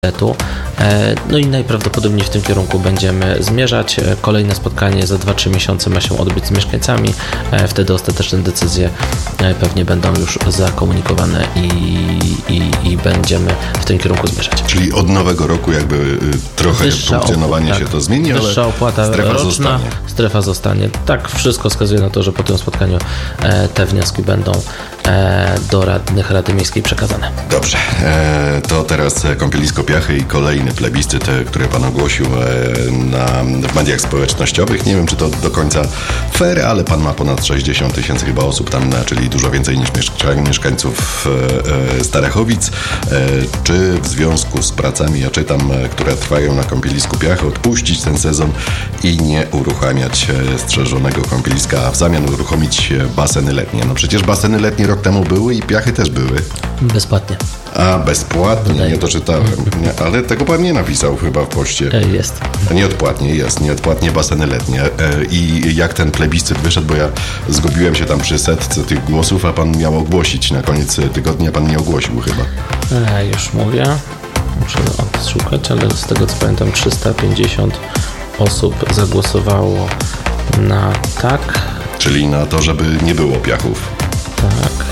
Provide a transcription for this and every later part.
No i najprawdopodobniej w tym kierunku będziemy zmierzać. Kolejne spotkanie za 2-3 miesiące ma się odbyć z mieszkańcami. Wtedy ostateczne decyzje pewnie będą już zakomunikowane i będziemy w tym kierunku zmierzać. Czyli od nowego roku jakby trochę funkcjonowanie się to zmieni, ale wyższa opłata roczna, strefa zostanie. Tak, wszystko wskazuje na to, że po tym spotkaniu te wnioski będą do radnych Rady Miejskiej przekazane. Dobrze, to teraz kąpielisko Piachy i kolejny plebiscyt, który pan ogłosił w mediach społecznościowych. Nie wiem, czy to do końca fair, ale pan ma ponad 60 000 chyba osób tam, czyli dużo więcej niż mieszkańców Starachowic. Czy w związku z pracami, ja czytam, które trwają na kąpielisku Piachy, odpuścić ten sezon i nie uruchamiać strzeżonego kąpieliska, a w zamian uruchomić baseny letnie? No przecież baseny letnie rok temu były i Piachy też były. Bezpłatnie. A, bezpłatnie? Nie doczytałem. Ale tego pan nie napisał chyba w poście. Jest. Nieodpłatnie, jest. Nieodpłatnie baseny letnie. I jak ten plebiscyt wyszedł, bo ja zgubiłem się tam przy setce tych głosów, a pan miał ogłosić. Na koniec tygodnia pan nie ogłosił chyba. Już mówię. Muszę odszukać, ale z tego co pamiętam 350 osób zagłosowało na tak. Czyli na to, żeby nie było Piachów. Tak.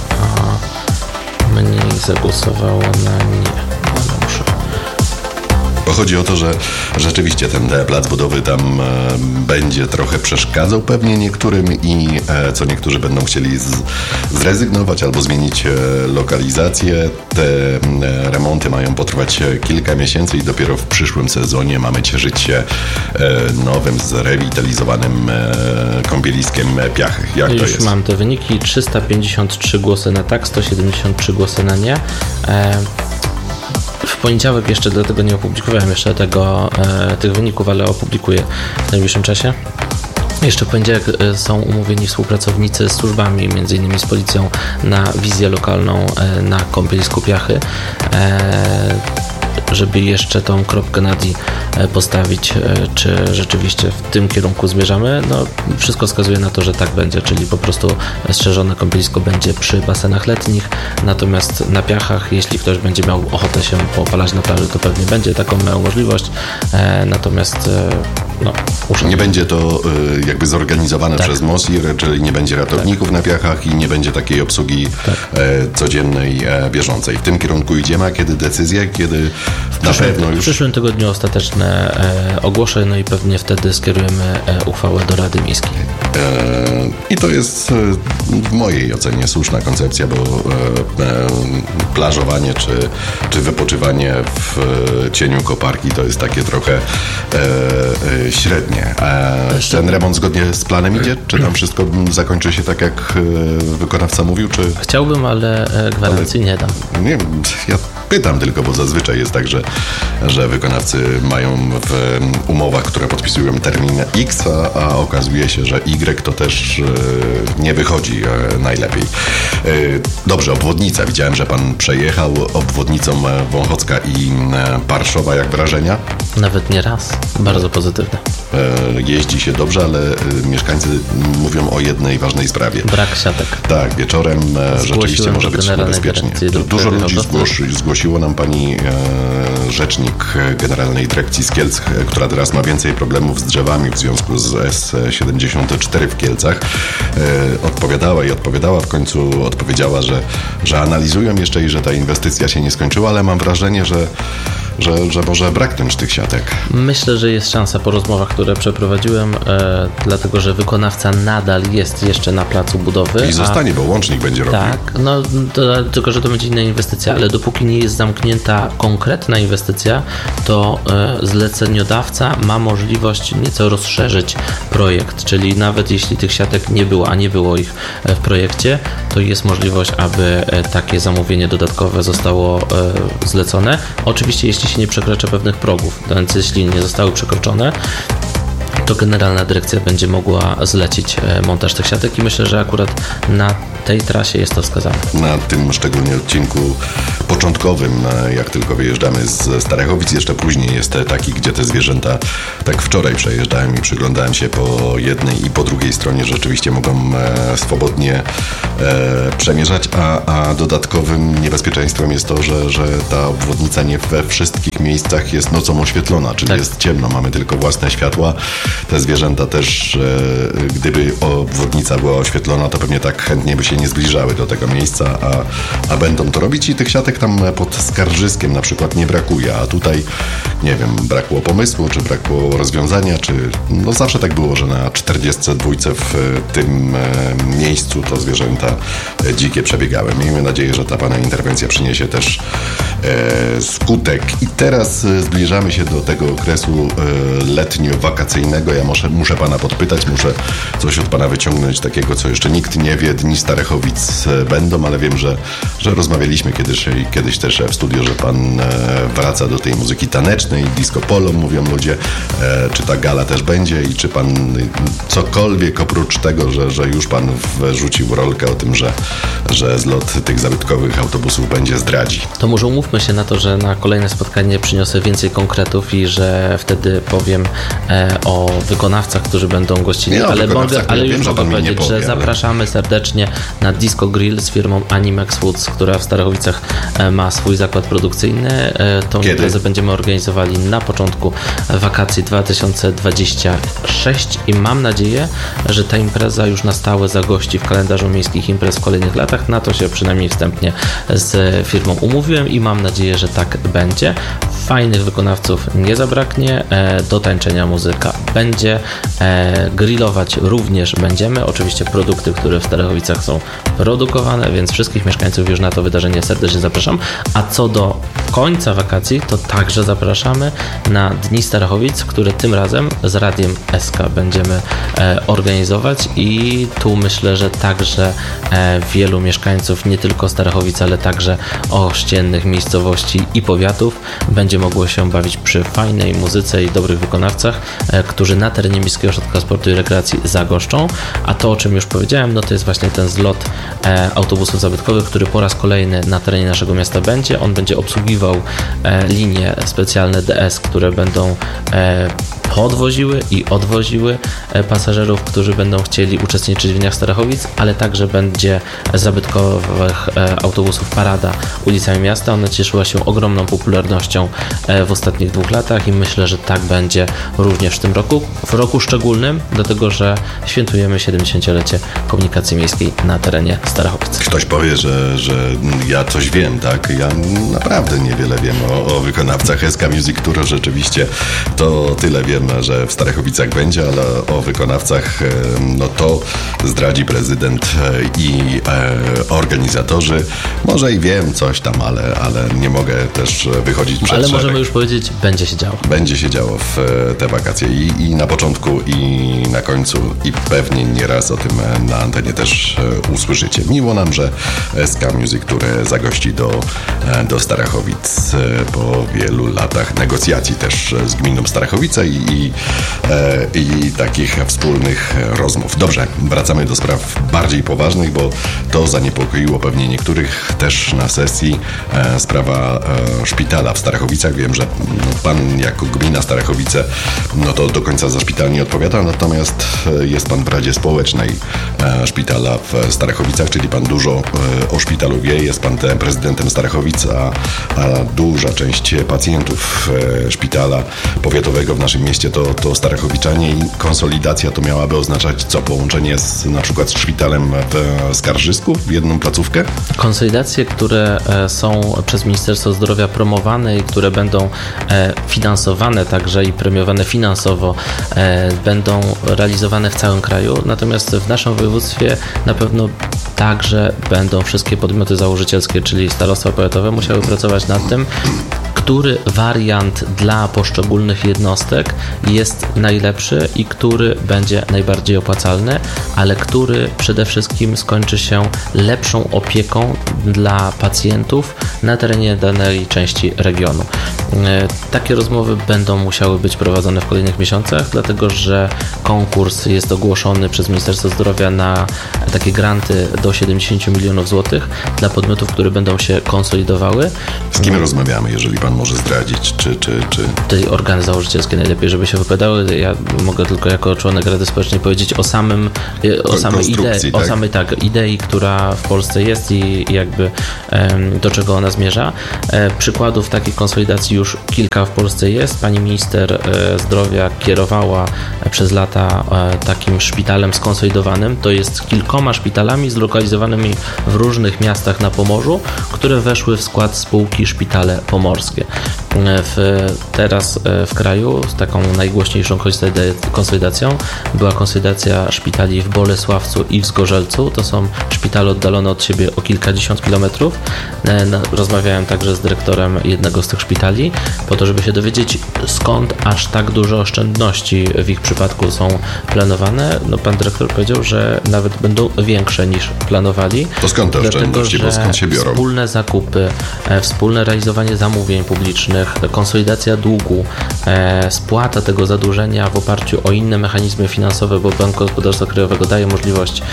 A mniej zagłosowało na nie. Bo chodzi o to, że rzeczywiście ten plac budowy tam będzie trochę przeszkadzał pewnie niektórym i co niektórzy będą chcieli zrezygnować albo zmienić lokalizację. Te remonty mają potrwać kilka miesięcy i dopiero w przyszłym sezonie mamy cieszyć się nowym, zrewitalizowanym kąpieliskiem Piachy. Jak to jest? Już mam te wyniki. 353 głosy na tak, 173 głosy na nie. W poniedziałek jeszcze, dlatego nie opublikowałem jeszcze tych wyników, ale opublikuję w najbliższym czasie. Jeszcze w poniedziałek są umówieni współpracownicy z służbami, m.in. z policją, na wizję lokalną na kąpielisku Piachy, żeby jeszcze tą kropkę nad i postawić, czy rzeczywiście w tym kierunku zmierzamy. No, wszystko wskazuje na to, że tak będzie, czyli po prostu strzeżone kąpielisko będzie przy basenach letnich, natomiast na Piachach, jeśli ktoś będzie miał ochotę się popalać na plaży, to pewnie będzie taką miał możliwość, natomiast nie będzie to jakby zorganizowane przez MOSIR, czyli nie będzie ratowników na Piachach i nie będzie takiej obsługi codziennej, bieżącej. W tym kierunku idziemy, a kiedy decyzje, kiedy na pewno już... W przyszłym tygodniu ostateczne ogłoszę, no i pewnie wtedy skierujemy uchwałę do Rady Miejskiej. I to jest w mojej ocenie słuszna koncepcja, bo plażowanie czy wypoczywanie w cieniu koparki to jest takie trochę średnie. Ten remont zgodnie z planem idzie? Czy tam wszystko zakończy się tak, jak wykonawca mówił? Czy... Chciałbym, ale gwarancji nie dam. Nie, ja pytam tylko, bo zazwyczaj jest tak, że wykonawcy mają w umowach, które podpisują termin X, a okazuje się, że Y to też nie wychodzi najlepiej. Dobrze, obwodnica. Widziałem, że pan przejechał obwodnicą Wąchocka i Parszowa. Jak wrażenia? Nawet nie raz. Bardzo pozytywne. Jeździ się dobrze, ale mieszkańcy mówią o jednej ważnej sprawie. Brak siatek. Tak, wieczorem rzeczywiście może być niebezpiecznie. Dużo ludzi zgłosiło nam pani rzecznik Generalnej Dyrekcji z Kielc, która teraz ma więcej problemów z drzewami w związku z S74 w Kielcach. Odpowiadała, w końcu odpowiedziała, że analizują jeszcze i że ta inwestycja się nie skończyła, ale mam wrażenie, że może braknąć tych siatek. Myślę, że jest szansa po rozmowach, które przeprowadziłem, dlatego że wykonawca nadal jest jeszcze na placu budowy. I zostanie, bo łącznik będzie robił. Tak, tylko że to będzie inna inwestycja, ale dopóki nie jest zamknięta konkretna inwestycja, to zleceniodawca ma możliwość nieco rozszerzyć projekt, czyli nawet jeśli tych siatek nie było, a nie było ich w projekcie, to jest możliwość, aby takie zamówienie dodatkowe zostało zlecone. Oczywiście jeśli się nie przekracza pewnych progów, więc jeśli nie zostały przekroczone, to Generalna Dyrekcja będzie mogła zlecić montaż tych siatek i myślę, że akurat na tej trasie jest to wskazane. Na tym szczególnie odcinku początkowym, jak tylko wyjeżdżamy z Starachowic. Jeszcze później jest taki, gdzie te zwierzęta, tak wczoraj przejeżdżałem i przyglądałem się po jednej i po drugiej stronie, rzeczywiście mogą swobodnie przemierzać, a dodatkowym niebezpieczeństwem jest to, że ta obwodnica nie we wszystkich miejscach jest nocą oświetlona, czyli jest ciemno, mamy tylko własne światła. Te zwierzęta też, gdyby obwodnica była oświetlona, to pewnie tak chętnie by się nie zbliżały do tego miejsca, a będą to robić i tych siatek tam pod Skarżyskiem na przykład nie brakuje, a tutaj, nie wiem, brakło pomysłu, czy brakło rozwiązania, czy no zawsze tak było, że na 42 w tym miejscu to zwierzęta dzikie przebiegały. Miejmy nadzieję, że ta pana interwencja przyniesie też skutek. I teraz zbliżamy się do tego okresu letnio-wakacyjnego. Ja muszę pana podpytać, muszę coś od pana wyciągnąć takiego, co jeszcze nikt nie wie. Dni Starachowic będą, ale wiem, że rozmawialiśmy kiedyś też w studiu, że pan wraca do tej muzyki tanecznej, disco polo, mówią ludzie. Czy ta gala też będzie i czy pan cokolwiek oprócz tego, że już pan wrzucił rolkę o tym, że zlot tych zabytkowych autobusów będzie, zdradzi? To może umówmy się na to, że na kolejne spotkanie przyniosę więcej konkretów i że wtedy powiem o wykonawcach, którzy będą gościli, ale już mogę powiedzieć, że zapraszamy serdecznie na Disco Grill z firmą Animex Woods, która w Starachowicach ma swój zakład produkcyjny. Tą imprezę będziemy organizowali na początku wakacji 2026 i mam nadzieję, że ta impreza już na stałe zagości w kalendarzu miejskich imprez w kolejnych latach. Na to się przynajmniej wstępnie z firmą umówiłem i mam nadzieję, że tak będzie. Fajnych wykonawców nie zabraknie, do tańczenia muzyka będzie, grillować również będziemy. Oczywiście produkty, które w Starachowicach są produkowane, więc wszystkich mieszkańców już na to wydarzenie serdecznie zapraszam. A co do końca wakacji, to także zapraszamy na Dni Starachowic, które tym razem z Radiem SK będziemy organizować i tu myślę, że także wielu mieszkańców nie tylko Starachowic, ale także ościennych miejscowości i powiatów będzie mogło się bawić przy fajnej muzyce i dobrych wykonawcach, którzy na terenie Miejskiego Ośrodka Sportu i Rekreacji zagoszczą, a to, o czym już powiedziałem, no to jest właśnie ten zlot autobusów zabytkowych, który po raz kolejny na terenie naszego miasta będzie. On będzie obsługiwał linie specjalne DS, które będą podwoziły i odwoziły pasażerów, którzy będą chcieli uczestniczyć w Dniach Starachowic, ale także będzie zabytkowych autobusów parada ulicami miasta. Ona cieszyła się ogromną popularnością w ostatnich 2 latach i myślę, że tak będzie również w tym roku. W roku szczególnym, dlatego że świętujemy 70-lecie komunikacji miejskiej na terenie Starachowic. Ktoś powie, że ja coś wiem, tak? Ja naprawdę niewiele wiem o wykonawcach SK Music Tour. Rzeczywiście to tyle wiem, że w Starachowicach będzie, ale o wykonawcach no to zdradzi prezydent i organizatorzy. Może i wiem coś tam, ale nie mogę też wychodzić przed Ale szereg. możemy już powiedzieć, będzie się działo. Będzie się działo w te wakacje i na początku, i na końcu, i pewnie nieraz o tym na antenie też usłyszycie. Miło nam, że SK Music Tour zagości do Starachowic po wielu latach negocjacji też z gminą Starachowice i takich wspólnych rozmów. Dobrze, wracamy do spraw bardziej poważnych, bo to zaniepokoiło pewnie niektórych też na sesji sprawa szpitala w Starachowicach. Wiem, że pan jako gmina Starachowice no to do końca za szpital nie odpowiada, natomiast jest pan w Radzie Społecznej szpitala w Starachowicach, czyli pan dużo o szpitalu wie, jest pan prezydentem Starachowic, a duża część pacjentów szpitala powiatowego w naszym mieście to Starachowiczanie i konsolidacja to miałaby oznaczać co? Połączenie na przykład z szpitalem w Skarżysku w jedną placówkę? Konsolidacje, które są przez Ministerstwo Zdrowia promowane i które będą finansowane także i premiowane finansowo, będą realizowane w całym kraju. Natomiast w naszym województwie na pewno także będą wszystkie podmioty założycielskie, czyli starostwa powiatowe, musiały pracować nad tym, który wariant dla poszczególnych jednostek jest najlepszy i który będzie najbardziej opłacalny, ale który przede wszystkim skończy się lepszą opieką dla pacjentów na terenie danej części regionu. Takie rozmowy będą musiały być prowadzone w kolejnych miesiącach, dlatego że konkurs jest ogłoszony przez Ministerstwo Zdrowia na takie granty do 70 milionów złotych dla podmiotów, które będą się konsolidowały. Z kim rozmawiamy, jeżeli pan może zdradzić? Czy... Te organy założycielskie najlepiej, żeby się wypowiadały. Ja mogę tylko jako członek Rady Społecznej powiedzieć o samej idei, tak? Idei, która w Polsce jest i jakby do czego ona zmierza. Przykładów takiej konsolidacji już kilka w Polsce jest. Pani minister zdrowia kierowała przez lata takim szpitalem skonsolidowanym. To jest kilkoma szpitalami zlokalizowanymi w różnych miastach na Pomorzu, które weszły w skład spółki Szpitale Pomorskie. Teraz w kraju z taką najgłośniejszą konsolidacją była konsolidacja szpitali w Bolesławcu i w Zgorzelcu. To są szpitale oddalone od siebie o kilkadziesiąt kilometrów. Rozmawiałem także z dyrektorem jednego z tych szpitali po to, żeby się dowiedzieć, skąd aż tak duże oszczędności w ich przypadku są planowane. Pan dyrektor powiedział, że nawet będą większe niż planowali. To skąd te oszczędności, bo skąd się biorą? Wspólne zakupy, wspólne realizowanie zamówień publicznych, konsolidacja długu, spłata tego zadłużenia w oparciu o inne mechanizmy finansowe, bo Bank Gospodarstwa Krajowego daje możliwość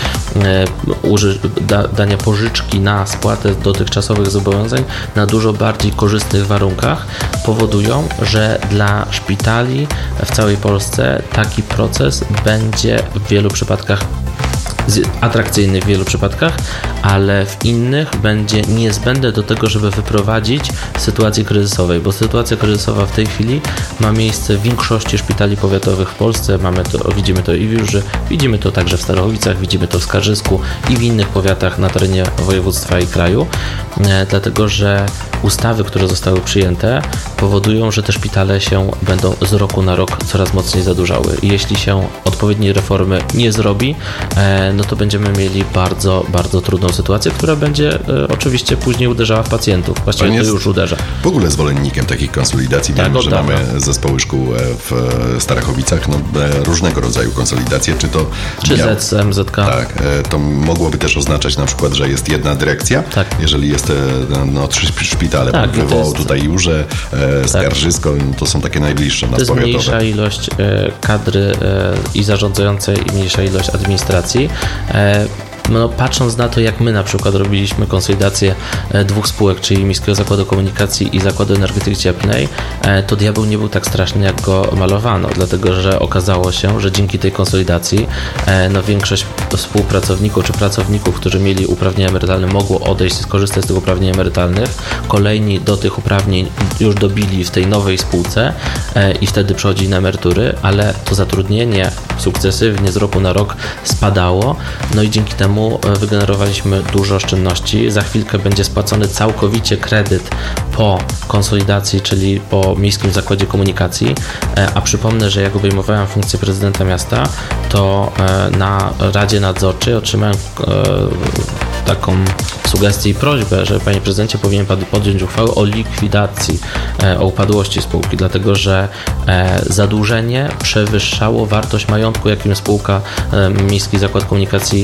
dania pożyczki na spłatę dotychczasowych zobowiązań na dużo bardziej korzystnych warunkach, powodują, że dla szpitali w całej Polsce taki proces będzie w wielu przypadkach atrakcyjny w wielu przypadkach, ale w innych będzie niezbędne do tego, żeby wyprowadzić sytuację kryzysowej, bo sytuacja kryzysowa w tej chwili ma miejsce w większości szpitali powiatowych w Polsce. Widzimy to i w Jurzy, widzimy to także w Starachowicach, widzimy to w Skarżysku i w innych powiatach na terenie województwa i kraju, dlatego że ustawy, które zostały przyjęte, powodują, że te szpitale się będą z roku na rok coraz mocniej zadłużały. I jeśli się odpowiedniej reformy nie zrobi, no to będziemy mieli bardzo, bardzo trudną sytuację, która będzie oczywiście później uderzała w pacjentów. Właściwie to już uderza. W ogóle zwolennikiem takich konsolidacji. Tak, wiem, że mamy zespoły szkół w Starachowicach, różnego rodzaju konsolidacje. Czy ZMZK. Tak, to mogłoby też oznaczać na przykład, że jest jedna dyrekcja. Tak. Jeżeli jest 3 szpitale, tak, wywołał tutaj Jurze, Skarżysko, to są takie najbliższe nas powiatowe. To jest mniejsza ilość kadry i zarządzającej i mniejsza ilość administracji. Patrząc na to, jak my na przykład robiliśmy konsolidację 2 spółek, czyli Miejskiego Zakładu Komunikacji i Zakładu Energetyki Cieplnej, to diabeł nie był tak straszny, jak go malowano, dlatego że okazało się, że dzięki tej konsolidacji większość współpracowników czy pracowników, którzy mieli uprawnienia emerytalne, mogło odejść i skorzystać z tych uprawnień emerytalnych. Kolejni do tych uprawnień już dobili w tej nowej spółce i wtedy przechodzili na emerytury, ale to zatrudnienie sukcesywnie z roku na rok spadało, i dzięki temu wygenerowaliśmy dużo oszczędności. Za chwilkę będzie spłacony całkowicie kredyt po konsolidacji, czyli po Miejskim Zakładzie Komunikacji, a przypomnę, że jak obejmowałem funkcję prezydenta miasta, to na Radzie Nadzorczej otrzymałem taką sugestię i prośbę, że panie prezydencie, powinien pan podjąć uchwałę o likwidacji, o upadłości spółki, dlatego że zadłużenie przewyższało wartość majątku, jakim spółka Miejski Zakład Komunikacji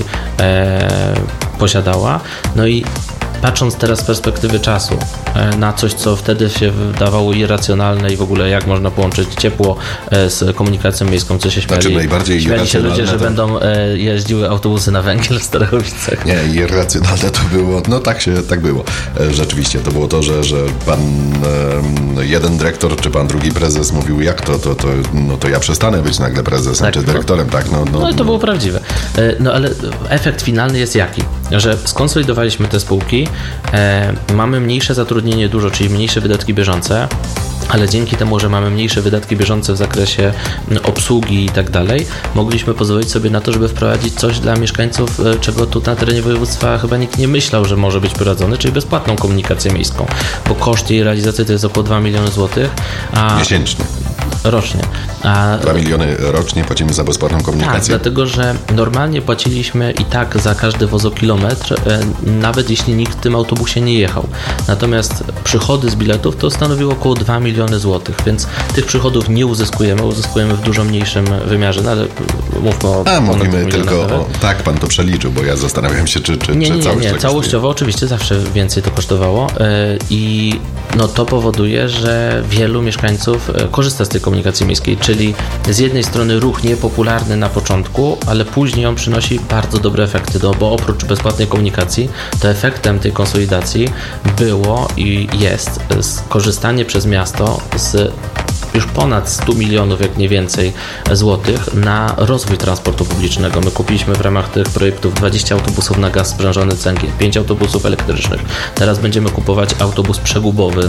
posiadała. I patrząc teraz z perspektywy czasu na coś, co wtedy się wydawało irracjonalne i w ogóle jak można połączyć ciepło z komunikacją miejską, co się śmiali. Najbardziej śmiali się ludzie, że będą jeździły autobusy na węgiel w Starachowicach. Nie, irracjonalne to było, tak było. Rzeczywiście, to było to, że pan jeden dyrektor, czy pan drugi prezes mówił, jak to ja przestanę być nagle prezesem, czy dyrektorem, tak? I to było prawdziwe. Ale efekt finalny jest jaki? Że skonsolidowaliśmy te spółki, mamy mniejsze zatrudnienie dużo, czyli mniejsze wydatki bieżące, ale dzięki temu, że mamy mniejsze wydatki bieżące w zakresie obsługi i tak dalej, mogliśmy pozwolić sobie na to, żeby wprowadzić coś dla mieszkańców, czego tu na terenie województwa chyba nikt nie myślał, że może być prowadzone, czyli bezpłatną komunikację miejską, bo koszt jej realizacji to jest około 2 miliony złotych. Miesięcznie. Rocznie. 2 miliony rocznie płacimy za bezpłatną komunikację. Tak, dlatego że normalnie płaciliśmy i tak za każdy wozokilometr, nawet jeśli nikt w tym autobusie nie jechał. Natomiast przychody z biletów to stanowiło około 2 miliony złotych, więc tych przychodów nie uzyskujemy w dużo mniejszym wymiarze, ale mówmy o... mówimy tylko tak, pan to przeliczył, bo ja zastanawiam się, czy całość. Nie, całościowo oczywiście zawsze więcej to kosztowało i no to powoduje, że wielu mieszkańców korzysta z tej komunikacji miejskiej, czyli z jednej strony ruch niepopularny na początku, ale później on przynosi bardzo dobre efekty, bo oprócz bezpłatnej komunikacji, to efektem tej konsolidacji było i jest skorzystanie przez miasto z już ponad 100 milionów, jak nie więcej, złotych na rozwój transportu publicznego. My kupiliśmy w ramach tych projektów 20 autobusów na gaz sprzężony cęgiel, 5 autobusów elektrycznych. Teraz będziemy kupować autobus przegubowy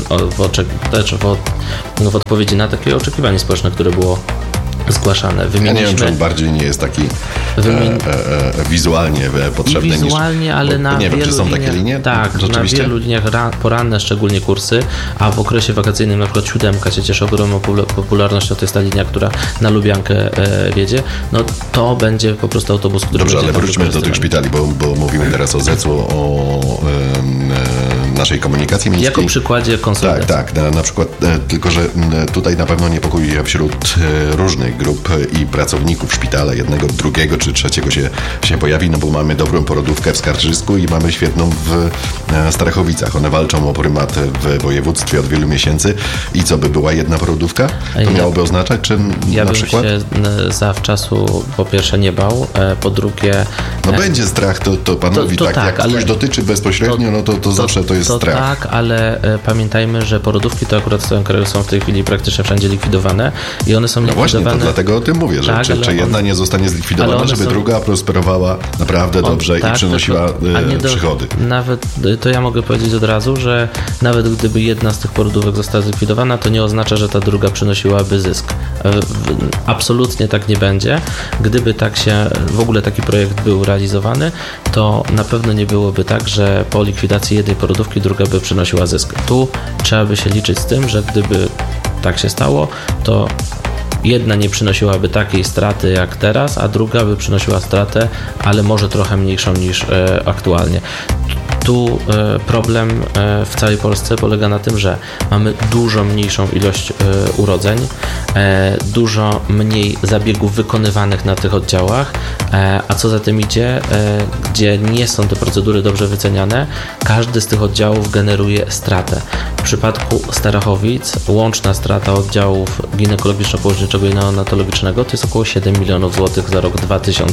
w odpowiedzi na takie oczekiwanie społeczne, które było zgłaszane. Ja nie wiem, czy on bardziej nie jest taki wizualnie potrzebny wizualnie, ale na nie wiem, czy są liniach, takie linie? Tak, na wielu liniach poranne szczególnie kursy, a w okresie wakacyjnym na przykład 7 się cieszy ogromną popularnością, to jest ta linia, która na Lubiankę wiedzie, no to będzie po prostu autobus, który Dobrze, ale wróćmy do tych szpitali, bo mówimy teraz o ZEC-u, o naszej komunikacji miejskiej. Jako przykładzie konsolidacji. Tak, na przykład, tylko że tutaj na pewno niepokój wśród różnych grup i pracowników szpitala, jednego, drugiego czy trzeciego się pojawi, no bo mamy dobrą porodówkę w Skarżysku i mamy świetną w Starachowicach. One walczą o prymat w województwie od wielu miesięcy i co, by była jedna porodówka? To miałoby oznaczać, czy na przykład? Ja bym się zawczasu po pierwsze nie bał, po drugie... No będzie strach, to pan mówi tak, jak ktoś dotyczy bezpośrednio, no to zawsze to jest strach. Tak, ale pamiętajmy, że porodówki to akurat w całym kraju są w tej chwili praktycznie wszędzie likwidowane i one są likwidowane... No właśnie, to dlatego o tym mówię, że tak, czy jedna nie zostanie zlikwidowana, żeby druga prosperowała naprawdę dobrze i przynosiła przychody. Nawet to ja mogę powiedzieć od razu, że nawet gdyby jedna z tych porodówek została zlikwidowana, to nie oznacza, że ta druga przynosiłaby zysk. Absolutnie tak nie będzie. Gdyby tak się w ogóle taki projekt był realizowany, to na pewno nie byłoby tak, że po likwidacji jednej porodówki druga by przynosiła zysk. Tu trzeba by się liczyć z tym, że gdyby tak się stało, to jedna nie przynosiłaby takiej straty jak teraz, a druga by przynosiła stratę, ale może trochę mniejszą niż aktualnie. Tu problem w całej Polsce polega na tym, że mamy dużo mniejszą ilość urodzeń, dużo mniej zabiegów wykonywanych na tych oddziałach, a co za tym idzie, gdzie nie są te procedury dobrze wyceniane, każdy z tych oddziałów generuje stratę. W przypadku Starachowic łączna strata oddziałów ginekologiczno-położniczego i neonatologicznego to jest około 7 milionów złotych za rok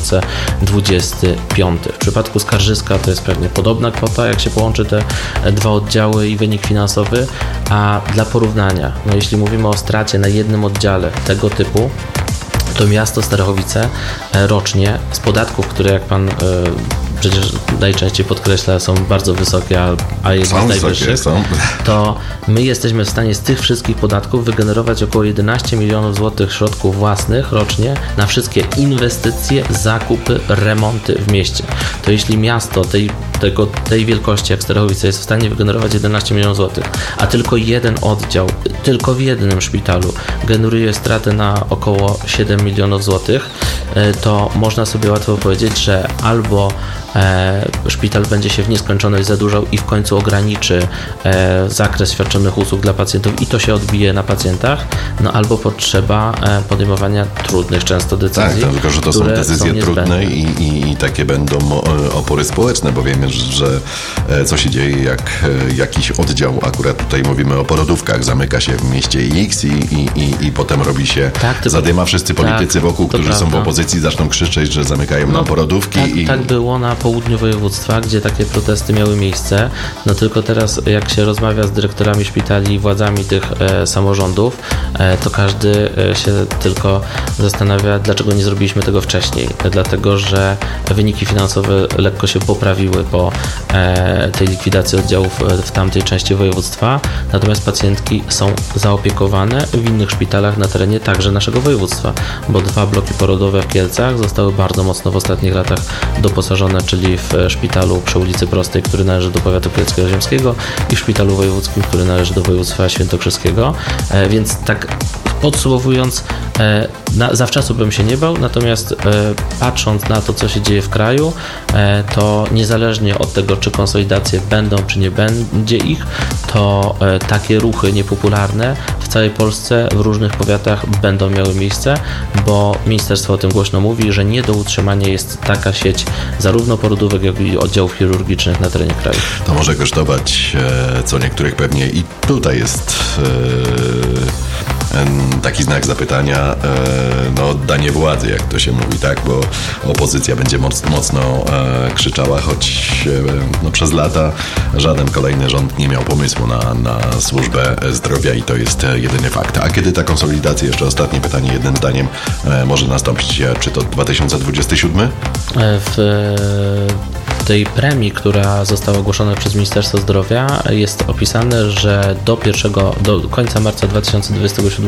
2025. W przypadku Skarżyska to jest pewnie podobna kwota, jak się połączy te dwa oddziały i wynik finansowy, a dla porównania, no jeśli mówimy o stracie na jednym oddziale tego typu, to miasto Starachowice rocznie z podatków, które jak pan przecież najczęściej podkreśla, są bardzo wysokie, a jedne z najwyższych, to my jesteśmy w stanie z tych wszystkich podatków wygenerować około 11 milionów złotych środków własnych rocznie na wszystkie inwestycje, zakupy, remonty w mieście. To jeśli miasto tej wielkości jak Starachowice jest w stanie wygenerować 11 milionów złotych, a tylko jeden oddział, tylko w jednym szpitalu generuje stratę na około 7 milionów złotych, to można sobie łatwo powiedzieć, że albo szpital będzie się w nieskończoność zadłużał i w końcu ograniczy zakres świadczonych usług dla pacjentów i to się odbije na pacjentach, no albo potrzeba podejmowania trudnych często decyzji. Tak, tylko że to są decyzje trudne i takie będą opory społeczne, bo wiemy, że co się dzieje, jak jakiś oddział, akurat tutaj mówimy o porodówkach, zamyka się w mieście X i potem robi się zadyma, wszyscy politycy wokół, którzy są w opozycji, zaczną krzyczeć, że zamykają nam porodówki. Tak było na południu województwa, gdzie takie protesty miały miejsce. No tylko teraz, jak się rozmawia z dyrektorami szpitali i władzami tych samorządów, to każdy się tylko zastanawia, dlaczego nie zrobiliśmy tego wcześniej. Dlatego, że wyniki finansowe lekko się poprawiły po tej likwidacji oddziałów w tamtej części województwa, natomiast pacjentki są zaopiekowane w innych szpitalach na terenie także naszego województwa, bo 2 bloki porodowe w Kielcach zostały bardzo mocno w ostatnich latach doposażone, czyli w szpitalu przy ulicy Prostej, który należy do powiatu kielskiego-ziemskiego i w szpitalu wojewódzkim, który należy do województwa świętokrzyskiego, więc tak podsumowując, zawczasu bym się nie bał, natomiast patrząc na to, co się dzieje w kraju, to niezależnie od tego, czy konsolidacje będą, czy nie będzie ich, to takie ruchy niepopularne w całej Polsce w różnych powiatach będą miały miejsce, bo ministerstwo o tym głośno mówi, że nie do utrzymania jest taka sieć zarówno porodówek, jak i oddziałów chirurgicznych na terenie kraju. To może kosztować co niektórych pewnie i tutaj jest taki znak zapytania, oddanie władzy, jak to się mówi, tak? Bo opozycja będzie mocno krzyczała, choć przez lata żaden kolejny rząd nie miał pomysłu na służbę zdrowia i to jest jedyny fakt. A kiedy ta konsolidacja, jeszcze ostatnie pytanie jednym zdaniem, może nastąpić? Czy to 2027? W tej premii, która została ogłoszona przez Ministerstwo Zdrowia, jest opisane, że do końca marca 2027